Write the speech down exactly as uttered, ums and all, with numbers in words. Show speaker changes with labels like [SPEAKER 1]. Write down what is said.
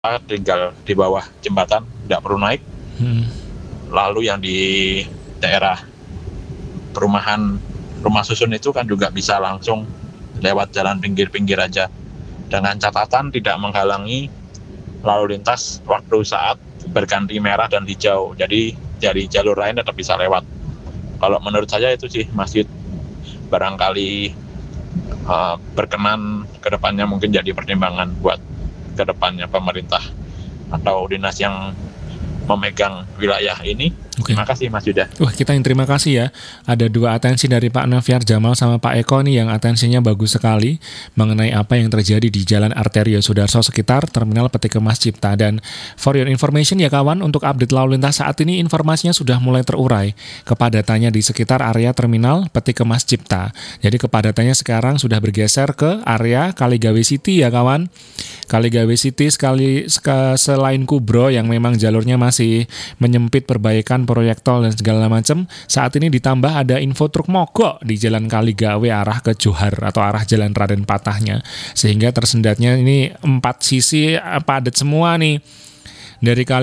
[SPEAKER 1] tinggal di bawah jembatan, nggak perlu naik.
[SPEAKER 2] Hmm.
[SPEAKER 1] Lalu yang di daerah perumahan rumah susun itu kan juga bisa langsung lewat jalan pinggir-pinggir aja, dengan catatan tidak menghalangi lalu lintas waktu saat berganti merah dan hijau. Jadi dari jalur lain tetap bisa lewat. Kalau menurut saya itu sih masjid barangkali uh, berkenan kedepannya, mungkin jadi pertimbangan buat kedepannya pemerintah atau dinas yang memegang wilayah ini.
[SPEAKER 2] Oke.
[SPEAKER 1] Terima kasih Mas Yuda.
[SPEAKER 2] Wah, kita yang terima kasih ya. Ada dua atensi dari Pak Nafiar Jamal sama Pak Eko nih yang atensinya bagus sekali mengenai apa yang terjadi di Jalan Arterio Sudarso sekitar Terminal Peti Kemas Cipta. Dan for your information ya kawan, untuk update lalu lintas saat ini informasinya sudah mulai terurai. Kepadatannya di sekitar area Terminal Peti Kemas Cipta. Jadi kepadatannya sekarang sudah bergeser ke area Kaligawe City ya kawan. Kaligawe City sekali seka, selain Kubro yang memang jalurnya masih menyempit perbaikan proyek tol dan segala macam, saat ini ditambah ada info truk mogok di Jalan Kaligawe arah ke Johar atau arah Jalan Raden Patahnya, sehingga tersendatnya ini empat sisi padat semua nih dari Kali